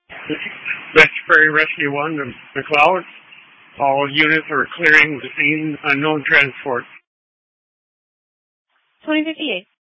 West Prairie Rescue 1 to McLeod. All units are clearing the scene, unknown transport. 2058.